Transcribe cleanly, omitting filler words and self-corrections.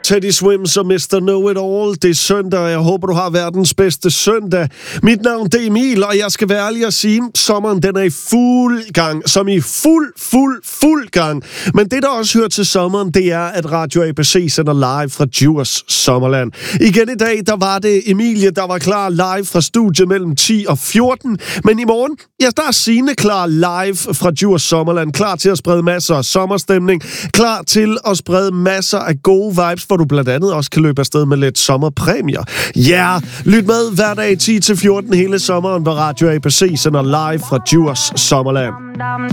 Teddy Swims og Mr. Know-It-All. Det er søndag, og jeg håber, du har verdens bedste søndag. Mit navn det er Emil, og jeg skal være ærlig og sige, sommeren den er i fuld gang. Som i fuld gang. Men det, der også hører til sommeren, det er, at Radio ABC sender live fra Djurs Sommerland. Igen i dag, der var det Emilie, der var klar live fra studiet mellem 10 og 14. Men i morgen, ja, der er Signe klar live fra Djurs Sommerland. Klar til at sprede masser af sommerstemning. Klar til at sprede masser af gode vibes, hvor du blandt andet også kan løbe afsted med lidt sommerpræmier. Ja, lyt med hver dag 10-14 hele sommeren, hvor Radio ABC sender live fra Djurs Sommerland.